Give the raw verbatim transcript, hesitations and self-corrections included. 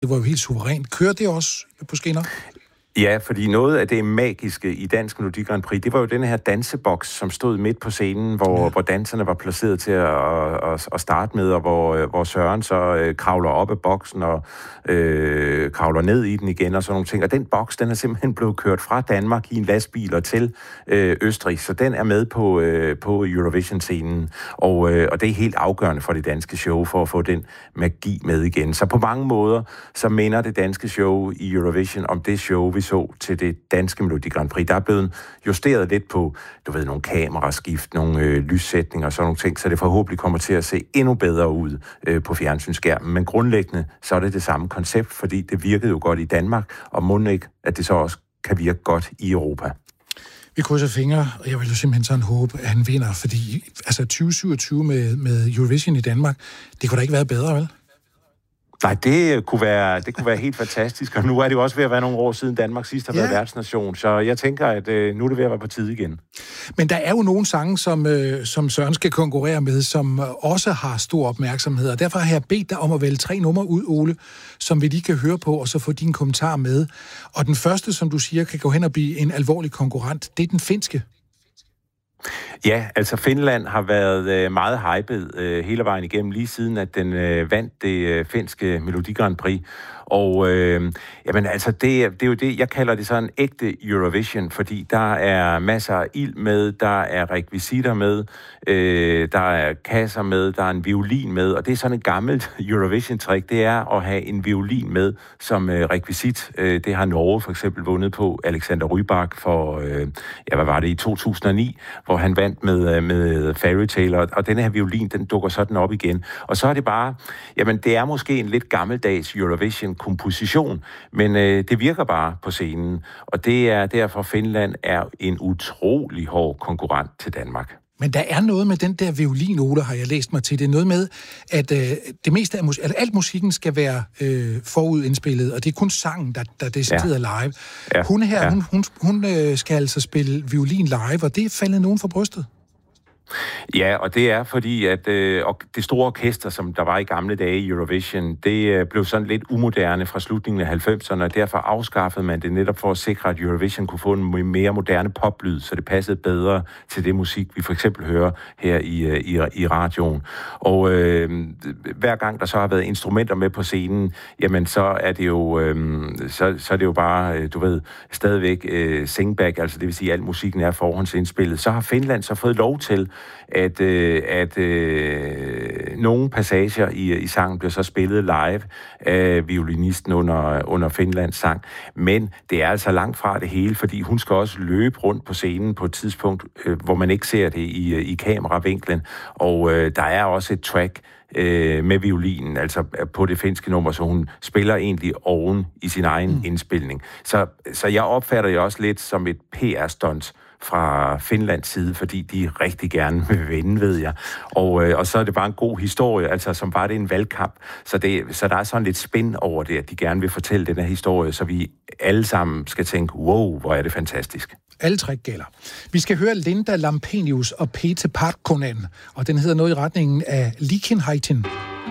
Det var jo helt suverænt. Kører det også på skinner? Ja, fordi noget af det magiske i Dansk Melodi Grand Prix, det var jo den her danseboks, som stod midt på scenen, hvor, ja. hvor danserne var placeret til at, at, at starte med, og hvor, hvor Søren så øh, kravler op af boksen og øh, kravler ned i den igen og sådan nogle ting. Og den boks, den er simpelthen blevet kørt fra Danmark i en lastbil og til øh, Østrig, så den er med på, øh, på Eurovision-scenen, og, øh, og det er helt afgørende for det danske show, for at få den magi med igen. Så på mange måder, så minder det danske show i Eurovision om det show, vi så til det danske Melodi Grand Prix. Der er blevet justeret lidt på, du ved, nogle kameraskift, nogle øh, lyssætninger og sådan nogle ting, så det forhåbentlig kommer til at se endnu bedre ud øh, på fjernsynsskærmen. Men grundlæggende, så er det det samme koncept, fordi det virkede jo godt i Danmark, og må ikke, at det så også kan virke godt i Europa. Vi krydser fingre, og jeg vil jo simpelthen sådan håbe, at han vinder, fordi altså tyve syvogtyve med, med Eurovision i Danmark, det kunne da ikke være bedre, vel? Nej, det kunne være, det kunne være helt fantastisk, og nu er det jo også ved at være nogle år siden Danmark sidst har været ja. værtsnation, så jeg tænker, at øh, nu er det ved at være på tide igen. Men der er jo nogle sange, som, øh, som Søren skal konkurrere med, som også har stor opmærksomhed, og derfor har jeg bedt dig om at vælge tre numre ud, Ole, som vi lige kan høre på, og så få din kommentar med. Og den første, som du siger, kan gå hen og blive en alvorlig konkurrent, det er den finske. Ja, altså Finland har været øh, meget hyped øh, hele vejen igennem, lige siden at den øh, vandt det øh, finske Melodi Grand Prix. Og øh, jamen altså, det, det er jo det, jeg kalder det sådan ægte Eurovision, fordi der er masser af ild med, der er rekvisitter med, øh, der er kasser med, der er en violin med, og det er sådan et gammelt Eurovision-trick, det er at have en violin med som øh, rekvisit. Øh, det har Norge for eksempel vundet på, Alexander Rybak for, øh, ja, hvad var det, i to tusind og ni, hvor han vandt med, med Fairytale, og, og denne her violin, den dukker sådan op igen. Og så er det bare, jamen det er måske en lidt gammeldags Eurovision komposition, men øh, det virker bare på scenen, og det er derfor Finland er en utrolig hård konkurrent til Danmark. Men der er noget med den der violin-Ole, har jeg læst mig til. Det er noget med, at øh, det meste af musik, altså alt musikken skal være øh, forudindspillet, og det er kun sangen, der, der decideret ja. live. Ja. Hun her, ja. hun, hun, hun øh, skal altså spille violin live, og det er faldet nogen for brystet. Ja, og det er fordi, at øh, og det store orkester, som der var i gamle dage i Eurovision, det øh, blev sådan lidt umoderne fra slutningen af halvfemserne, og derfor afskaffede man det netop for at sikre, at Eurovision kunne få en mere moderne poplyd, så det passede bedre til det musik, vi for eksempel hører her i, i, i radioen. Og øh, hver gang der så har været instrumenter med på scenen, jamen så er det jo, øh, så, så er det jo bare, du ved, stadigvæk øh, singback, altså det vil sige, at al musikken er forhåndsindspillet. Så har Finland så fået lov til at, øh, at øh, nogle passager i, i sangen bliver så spillet live af violinisten under, under Finlands sang. Men det er altså langt fra det hele, fordi hun skal også løbe rundt på scenen på et tidspunkt, øh, hvor man ikke ser det i, i kameravinklen. Og øh, der er også et track øh, med violinen, altså på det finske nummer, så hun spiller egentlig oven i sin egen mm. indspilning. Så, så jeg opfatter det også lidt som et P R-stunt fra Finlands side, fordi de rigtig gerne vil vinde, ved jeg. Og, øh, og så er det bare en god historie, altså som var det en valgkamp. Så, det, så der er sådan lidt spænd over det, at de gerne vil fortælle den her historie, så vi alle sammen skal tænke, wow, hvor er det fantastisk. Alle tre gælder. Vi skal høre Linda Lampenius og Pete Parkkonen, og den hedder noget i retningen af Liikenheitin.